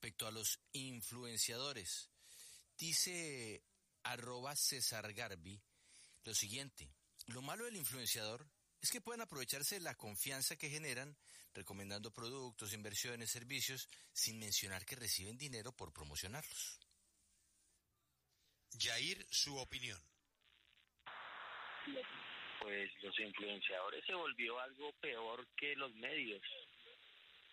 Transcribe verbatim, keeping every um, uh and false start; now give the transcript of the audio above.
respecto a los influenciadores. Dice arroba César Garbi lo siguiente: lo malo del influenciador es que pueden aprovecharse de la confianza que generan recomendando productos, inversiones, servicios, sin mencionar que reciben dinero por promocionarlos. Yair, su opinión. Pues los influenciadores se volvió algo peor que los medios.